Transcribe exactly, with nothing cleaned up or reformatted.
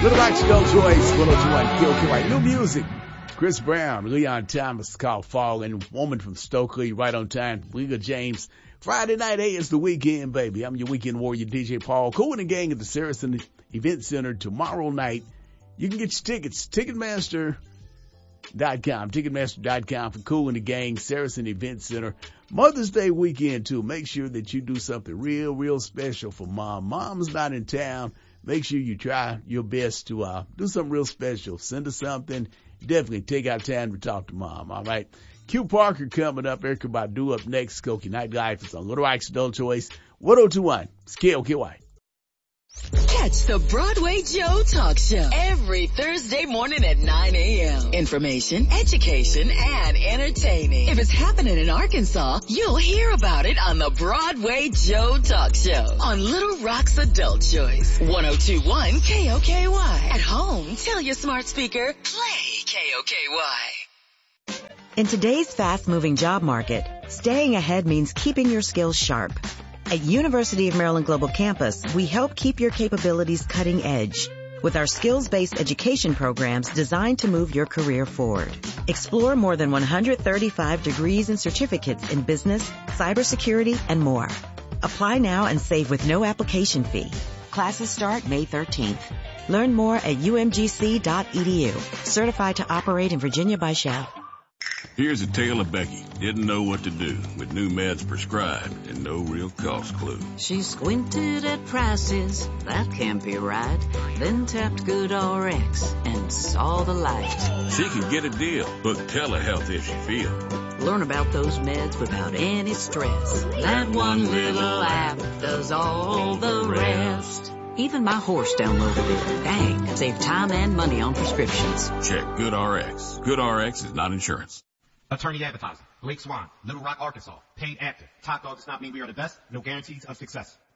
Little Rock's Adult Choice, one oh two point one K O K Y. New music. Chris Brown, Leon Thomas, called Falling. Woman from Stokely, right on time. Liga James. Friday night, hey, it's the weekend, baby. I'm your weekend warrior, D J Paul. Cool and the gang at the Saracen Event Center tomorrow night. You can get your tickets, Ticketmaster dot com, Ticketmaster dot com for Cool and the Gang, Saracen Event Center. Mother's Day weekend, too. Make sure that you do something real, real special for Mom. Mom's not in town. Make sure you try your best to uh do something real special. Send her something. Definitely take out time to talk to Mom, all right? Q Parker coming up. Erykah Badu up next. Skokie Nightlife. It's on Little Rock's Adult Choice. one oh two point one. It's K O K Y. Catch the Broadway Joe Talk Show every Thursday morning at nine a.m. Information, education, and entertaining. If it's happening in Arkansas, you'll hear about it on the Broadway Joe Talk Show on Little Rock's Adult Choice. one oh two point one K O K Y. At home, tell your smart speaker, play K O K Y. In today's fast-moving job market, staying ahead means keeping your skills sharp. At University of Maryland Global Campus, we help keep your capabilities cutting edge with our skills-based education programs designed to move your career forward. Explore more than one hundred thirty-five degrees and certificates in business, cybersecurity, and more. Apply now and save with no application fee. Classes start May thirteenth. Learn more at U M G C dot E D U. Certified to operate in Virginia by Shell. Here's a tale of Becky. Didn't know what to do with new meds prescribed and no real cost clue. She squinted at prices, that can't be right. Then tapped GoodRx and saw the light. She could get a deal. Book telehealth if she feels. Learn about those meds without any stress. That one little app does all the rest. Even my horse downloaded it. Dang, save time and money on prescriptions. Check GoodRx. GoodRx is not insurance. Attorney advertising. Blake Swan, Little Rock, Arkansas. Paid actor. Top dog does not mean we are the best. No guarantees of success.